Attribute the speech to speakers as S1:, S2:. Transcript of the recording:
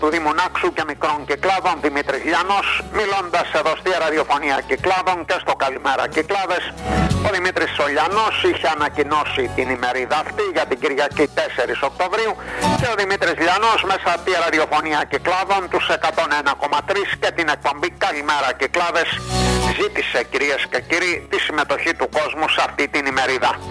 S1: του Δήμου Νάξου και Μικρών Κυκλάδων, Δημήτρης Λιανός, μιλώντας εδώ στη ραδιοφωνία Κυκλάδων και στο Καλημέρα Κυκλάδες. Ο Δημήτρης Λιανός είχε ανακοινώσει την ημερίδα αυτή για την Κυριακή 4 Οκτωβρίου και ο Δημήτρης Λιανός μέσα από τη ραδιοφωνία Κυκλάδων τους 101,3 και την εκπομπή Καλημέρα Κυκλάδες ζήτησε, κυρίες και κύριοι, τη συμμετοχή του κόσμου σε αυτή την ημερίδα.